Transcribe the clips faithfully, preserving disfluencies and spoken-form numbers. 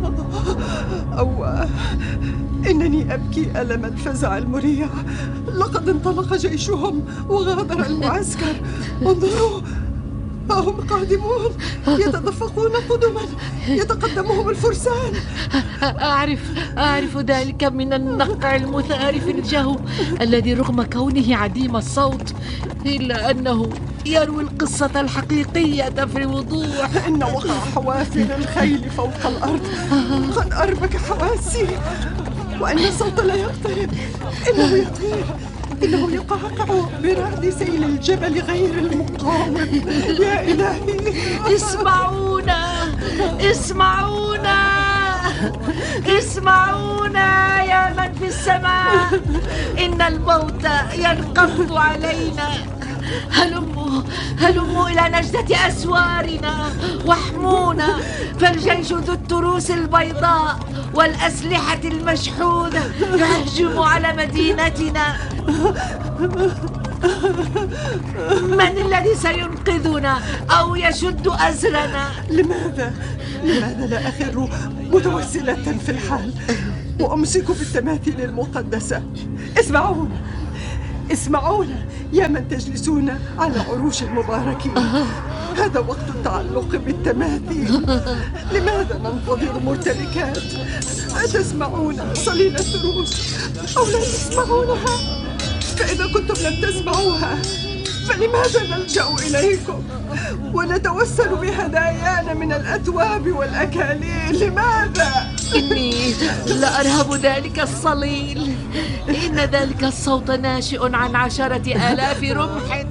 أو إنني أبكي ألم الفزع المريع. لقد انطلق جيشهم وغادر المعسكر. انظروا، هم قادمون، يتدفقون قدما، يتقدمهم الفرسان. أعرف أعرف ذلك من النقع المثار في الجو الذي رغم كونه عديم الصوت إلا أنه يروي القصة الحقيقية في وضوح. إن وقع حوافر الخيل فوق الأرض قد أربك حواسي، وأن الصوت لا يقترب، إنه يطير، إنه يقعقع برعد سيل الجبل غير المقاوم. يا إلهي، اسمعونا اسمعونا اسمعونا يا من في السماء، إن الموت ينقض علينا. هلموا هلموا إلى نجدة أسوارنا واحمونا، فالجيش ذو التروس البيضاء والأسلحة المشحونة يهجم على مدينتنا. من الذي سينقذنا أو يشد أزرنا؟ لماذا لماذا لا أخر متوسلة في الحال وأمسك بالتماثيل المقدسة؟ اسمعونا اسمعونا يا من تجلسون على عروش المباركين، هذا وقت التعلق بالتماثيل. لماذا ننتظر مرتبكات؟ أتسمعون صليل التروس أو لا تسمعونها؟ فإذا كنتم لم تسمعوها فلماذا نلجأ إليكم ونتوسل بهدايانا من الأثواب والأكاليل؟ لماذا؟ إني لأرهب ذلك الصليل، إن ذلك الصوت ناشئ عن عشرة آلاف رمح.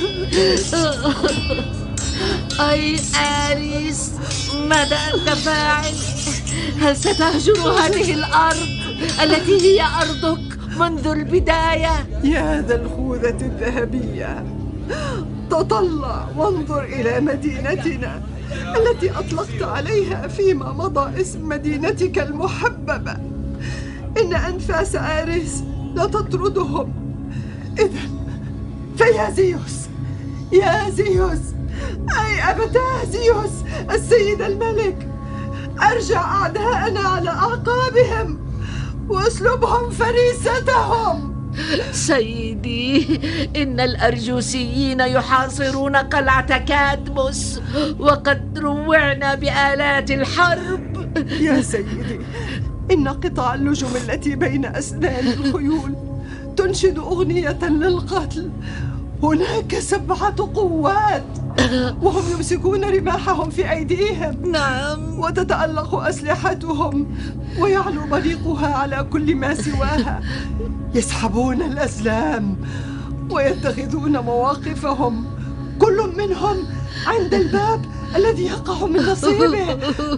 أي آريس، ماذا أنت فاعل؟ هل ستهجر هذه الأرض التي هي أرضك منذ البداية؟ يا ذا الخوذة الذهبية، تطلع وانظر إلى مدينتنا التي أطلقت عليها فيما مضى اسم مدينتك المحببة. إن أنفاس آريس لا تطردهم. إذن فيا زيوس، يا زيوس، أي أبتاه زيوس السيد الملك، أرجع أعداءنا على أعقابهم واسلبهم فريستهم. سيدي، إن الأرجوسيين يحاصرون قلعة كادموس وقد روعنا بآلات الحرب. يا سيدي، إن قطع اللجم التي بين أسنان الخيول تنشد أغنية للقتل. هناك سبعة قوات وهم يمسكون رماحهم في أيديهم. نعم، وتتألق أسلحتهم ويعلو بريقها على كل ما سواها. يسحبون الأزلام ويتخذون مواقفهم، كل منهم عند الباب الذي يقع من نصيبه.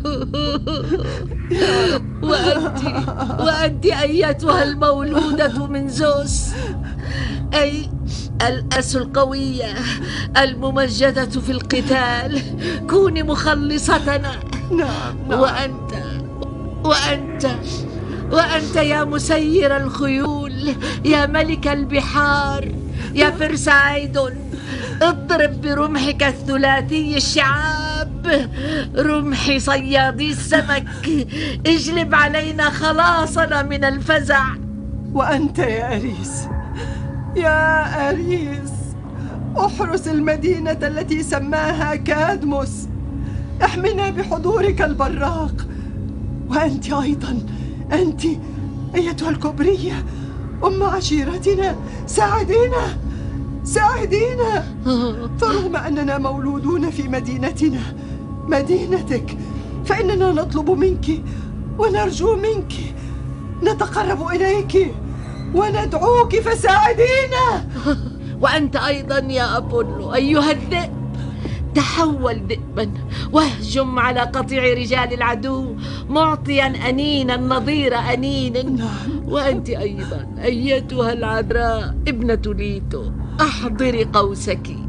وأنت وأنت أيتها المولودة من زوس، أي الأس القوية الممجدة في القتال، كوني مخلصتنا. نعم, نعم. وأنت وأنت وأنت يا مسير الخيول، يا ملك البحار، يا فرسايدون، اضرب برمحك الثلاثي الشعاب، رمح صيادي السمك، اجلب علينا خلاصنا من الفزع. وأنت يا أريس، يا أريس، احرس المدينة التي سماها كادموس، احمنا بحضورك البراق. وأنت أيضا، أنت أيتها الكبرية أم عشيرتنا، ساعدينا ساعدينا، فرغم أننا مولودون في مدينتنا مدينتك، فإننا نطلب منك ونرجو منك، نتقرب إليك وندعوك فساعدينا. وأنت أيضا يا أبولو أيها الذئب، تحول ذئبا واهجم على قطيع رجال العدو معطيا أنينا نظير أنين. وأنت أيضا أيتها العذراء ابنة ليتو، أحضري قوسك